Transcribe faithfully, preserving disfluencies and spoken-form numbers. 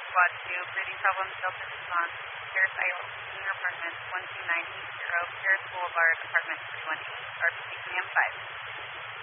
Squad two, breathing problems, Delta response, Paris Isle, Senior Apartment, one two nine eight zero, Paris Boulevard, Apartment three one eight, R P C M five.